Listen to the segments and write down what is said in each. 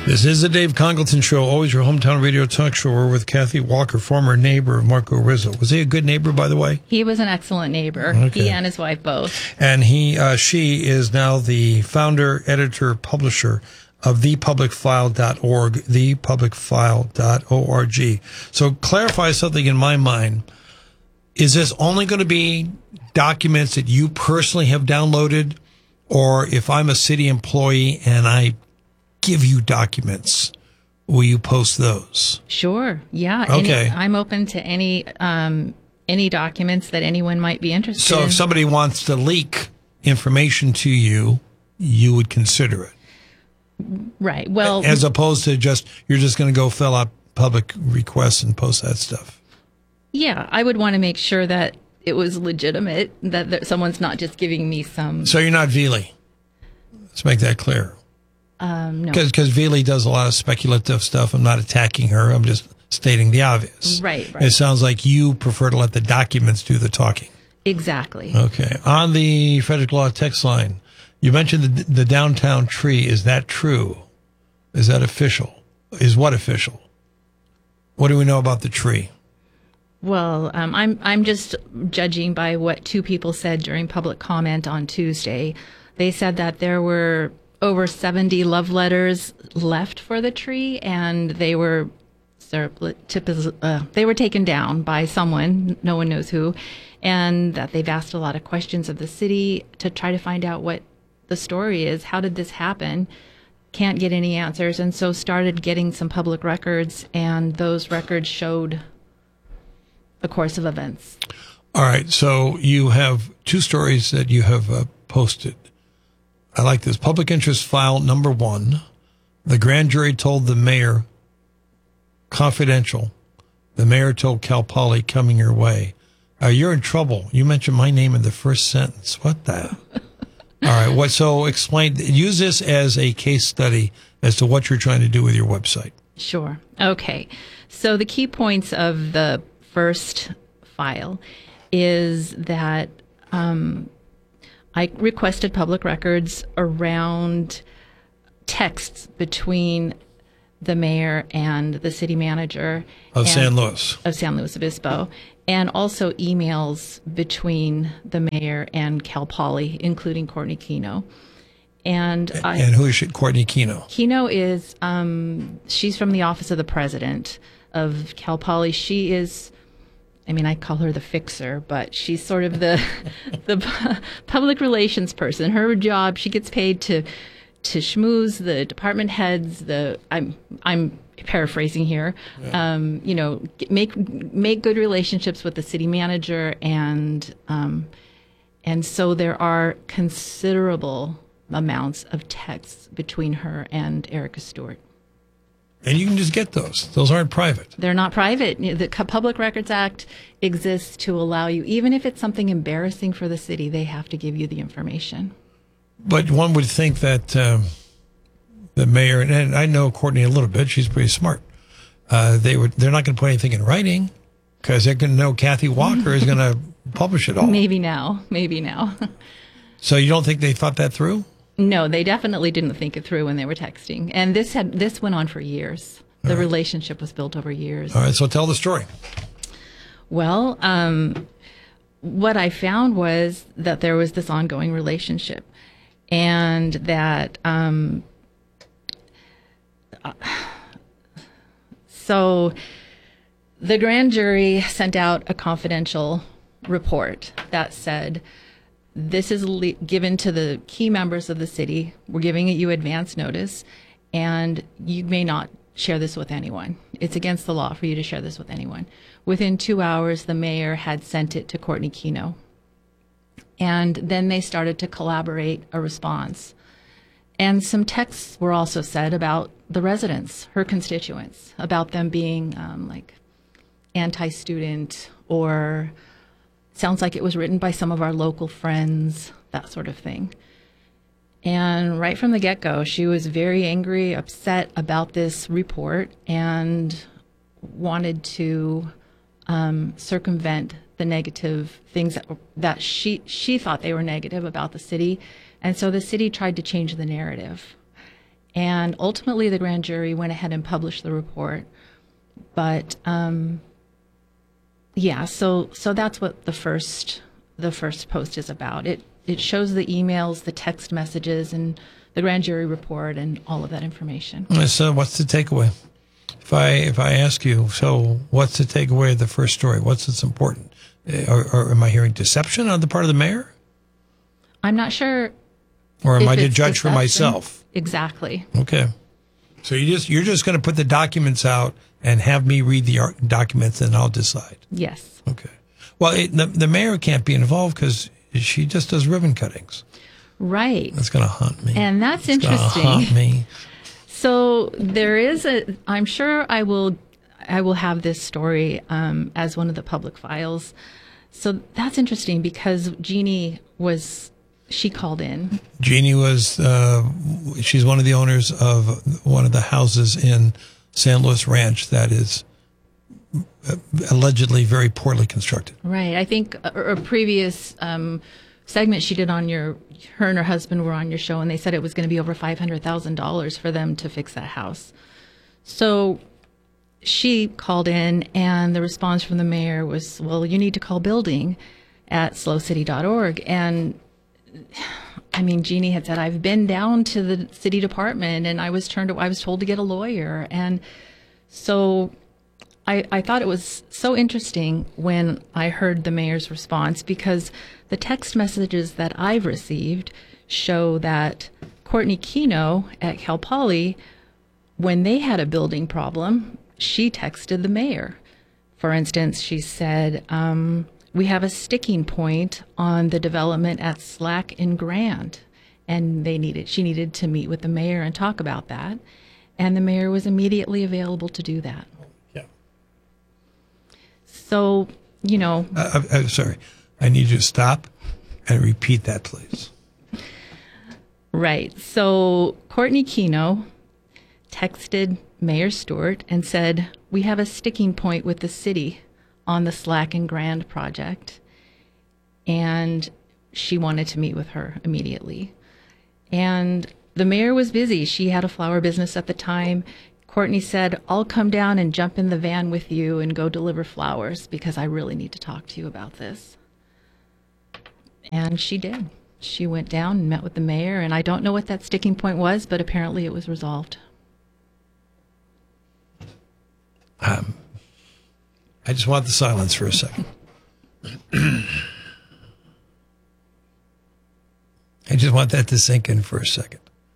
This is the Dave Congleton Show, always your hometown radio talk show. We're with Kathy Walker, former neighbor of Marco Rizzo. Was he a good neighbor, by the way? He was an excellent neighbor. Okay. He and his wife both. And she is now the founder, editor, publisher of thepublicfile.org, thepublicfile.org. So clarify something in my mind. Is this only going to be documents that you personally have downloaded, or if I'm a city employee and I give you documents, will you post those? Sure. Yeah. Okay. I'm open to any documents that anyone might be interested in. So if somebody wants to leak information to you, you would consider it. Right. Well, as opposed to you're just going to go fill out public requests and post that stuff. Yeah, I would want to make sure that it was legitimate, that someone's not just giving me some. So you're not Veely. Let's make that clear. No. Because Veely does a lot of speculative stuff. I'm not attacking her. I'm just stating the obvious. Right. It sounds like you prefer to let the documents do the talking. Exactly. Okay. On the Frederick Law text line, you mentioned the downtown tree. Is that true? Is that official? Is what official? What do we know about the tree? Well, I'm just judging by what two people said during public comment on Tuesday. They said that there were over 70 love letters left for the tree, and they were taken down by someone, no one knows who, and that they've asked a lot of questions of the city to try to find out what the story is. How did this happen? Can't get any answers, and so started getting some public records, and those records showed the course of events. All right, so you have two stories that you have posted. I like this. Public interest file number 1. The grand jury told the mayor, confidential. The mayor told Cal Poly, coming your way. You're in trouble. You mentioned my name in the first sentence. What the? All right. So explain, use this as a case study as to what you're trying to do with your website. Sure. Okay. So the key points of the first file is that I requested public records around texts between the mayor and the city manager of San Luis Obispo, and also emails between the mayor and Cal Poly, including Courtney Kino. And who is Courtney Kino? Kino is she's from the Office of the President of Cal Poly. She is, I call her the fixer, but she's sort of the public relations person. Her job, she gets paid to schmooze the department heads. I'm paraphrasing here. Yeah. Make good relationships with the city manager, and so there are considerable amounts of texts between her and Erica Stewart. And you can just get those. Those aren't private. They're not private. The Public Records Act exists to allow you, even if it's something embarrassing for the city, they have to give you the information. But one would think that the mayor, and I know Courtney a little bit, she's pretty smart. They're not going to put anything in writing because they're going to know Kathy Walker is going to publish it all. Maybe now. So you don't think they thought that through? No, they definitely didn't think it through when they were texting. And this went on for years. The relationship was built over years. All right, so tell the story. Well, what I found was that there was this ongoing relationship, and that so the grand jury sent out a confidential report that said, this is given to the key members of the city. We're giving you advance notice, and you may not share this with anyone. It's against the law for you to share this with anyone. Within 2 hours, the mayor had sent it to Courtney Kino. And then they started to collaborate a response. And some texts were also said about the residents, her constituents, about them being like anti-student, or sounds like it was written by some of our local friends, that sort of thing. And right from the get-go, she was very angry, upset about this report, and wanted to circumvent the negative things that she thought they were negative about the city. And so the city tried to change the narrative. And ultimately, the grand jury went ahead and published the report. But yeah, so that's what the first post is about. It shows the emails, the text messages, and the grand jury report, and all of that information. So, what's the takeaway? If I ask you, so what's the takeaway of the first story? What's that's important? Or am I hearing deception on the part of the mayor? I'm not sure. Or am I to judge for myself? Exactly. Okay. So you're just going to put the documents out and have me read the documents, and I'll decide. Yes. Okay. Well, the mayor can't be involved because she just does ribbon cuttings. Right. That's going to haunt me. And that's it's interesting. Gonna haunt me. So there is I'm sure I will have this story as one of the public files. So that's interesting because Jeannie she called in. Jeannie she's one of the owners of one of the houses in San Luis Ranch that is allegedly very poorly constructed. Right. I think a previous segment she did on her and her husband were on your show, and they said it was going to be over $500,000 for them to fix that house. So she called in, and the response from the mayor was, well, you need to call building at slowcity.org. And I mean, Jeannie had said, I've been down to the city department, and I was told to get a lawyer. And so I thought it was so interesting when I heard the mayor's response, because the text messages that I've received show that Courtney Kino at Cal Poly, when they had a building problem, she texted the mayor. For instance, she said, we have a sticking point on the development at Slack and Grand, and she needed to meet with the mayor and talk about that. And the mayor was immediately available to do that. So, I'm sorry. I need you to stop and repeat that, please. Right. So Courtney Kino texted Mayor Stewart and said, we have a sticking point with the city on the Slack and Grand project. And she wanted to meet with her immediately. And the mayor was busy. She had a flower business at the time. Courtney said, I'll come down and jump in the van with you and go deliver flowers because I really need to talk to you about this. And she did. She went down and met with the mayor, and I don't know what that sticking point was, but apparently it was resolved. I just want the silence for a second. I just want that to sink in for a second.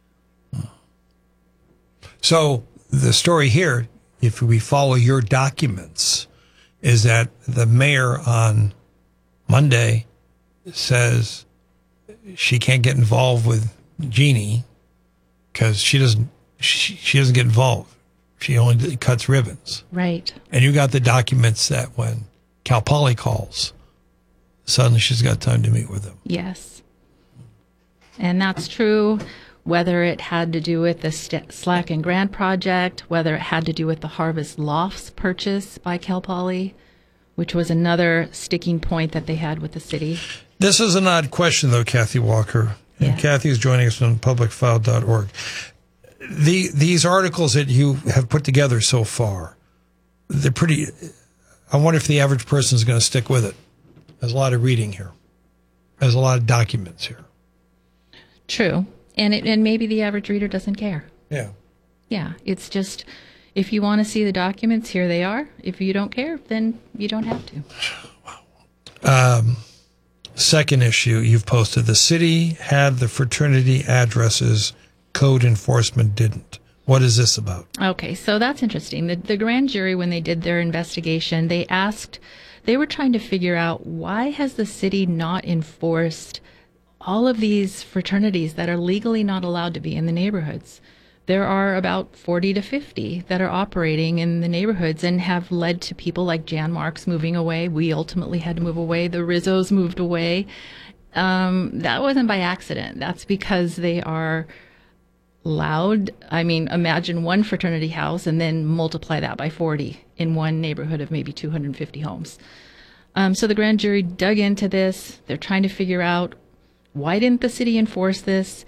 So the story here, if we follow your documents, is that the mayor on Monday says she can't get involved with Jeannie because she doesn't get involved. She only cuts ribbons. Right. And you got the documents that when Cal Poly calls, suddenly she's got time to meet with them. Yes. And that's true. Whether it had to do with the Slack and Grand project, whether it had to do with the Harvest Lofts purchase by Cal Poly, which was another sticking point that they had with the city. This is an odd question, though, Kathy Walker. And Yeah. Kathy is joining us on publicfile.org. These articles that you have put together so far, they're pretty... I wonder if the average person is going to stick with it. There's a lot of reading here. There's a lot of documents here. True. And maybe the average reader doesn't care. Yeah. Yeah, it's just, if you want to see the documents, here they are. If you don't care, then you don't have to. Second issue you've posted, the city had the fraternity addresses, code enforcement didn't. What is this about? Okay, so that's interesting. The grand jury, when they did their investigation, they were trying to figure out, why has the city not enforced all of these fraternities that are legally not allowed to be in the neighborhoods? There are about 40 to 50 that are operating in the neighborhoods and have led to people like Jan Marks moving away. We ultimately had to move away. The Rizzos moved away. That wasn't by accident. That's because they are loud. I mean, imagine one fraternity house and then multiply that by 40 in one neighborhood of maybe 250 homes. So the grand jury dug into this. They're trying to figure out, why didn't the city enforce this?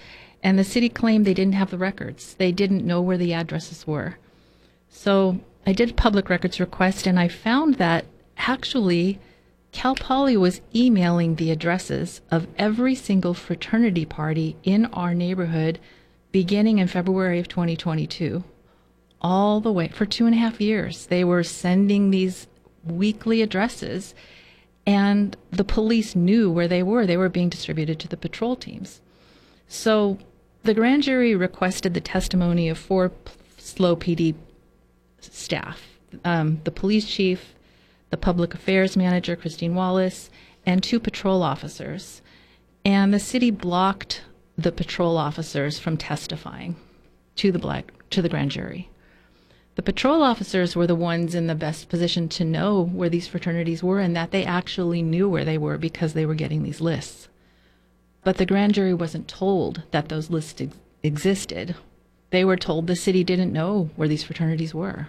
And the city claimed they didn't have the records. They didn't know where the addresses were. So I did a public records request, and I found that actually Cal Poly was emailing the addresses of every single fraternity party in our neighborhood beginning in February of 2022, all the way for 2.5 years. They were sending these weekly addresses, and the police knew where they were. They were being distributed to the patrol teams. So the grand jury requested the testimony of 4 SLO PD staff, the police chief, the public affairs manager, Christine Wallace, and 2 patrol officers. And the city blocked the patrol officers from testifying to the grand jury. The patrol officers were the ones in the best position to know where these fraternities were, and that they actually knew where they were because they were getting these lists. But the grand jury wasn't told that those lists existed. They were told the city didn't know where these fraternities were.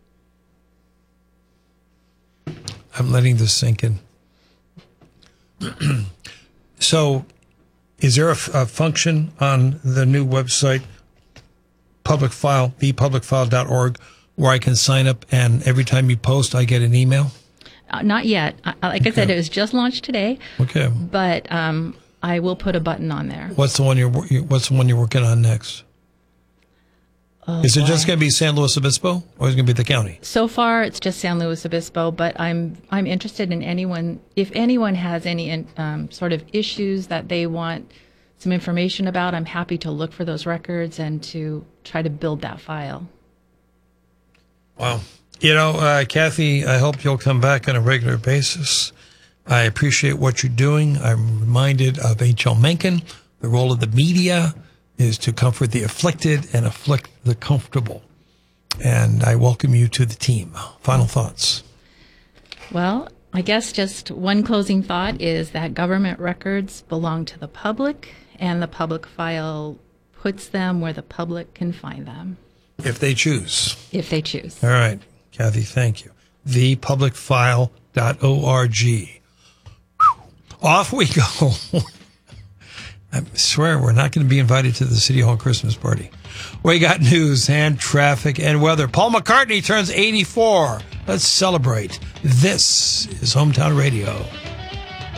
I'm letting this sink in. So, is there a function on the new website, public file, thepublicfile.org, where I can sign up and every time you post, I get an email? Not yet. Like I said, it was just launched today. Okay. But I will put a button on there. What's the one you're working on next? Oh, is it just going to be San Luis Obispo, or is it going to be the county? So far, it's just San Luis Obispo, but I'm interested in anyone. If anyone has any sort of issues that they want some information about, I'm happy to look for those records and to try to build that file. Wow. You know, Kathy, I hope you'll come back on a regular basis. I appreciate what you're doing. I'm reminded of H.L. Mencken. The role of the media is to comfort the afflicted and afflict the comfortable. And I welcome you to the team. Final thoughts. Well, I guess just one closing thought is that government records belong to the public, and the public file puts them where the public can find them. If they choose. If they choose. All right. Kathy, thank you. thepublicfile.org. Off we go. I swear we're not going to be invited to the City Hall Christmas party. We got news and traffic and weather. Paul McCartney turns 84. Let's celebrate. This is Hometown Radio.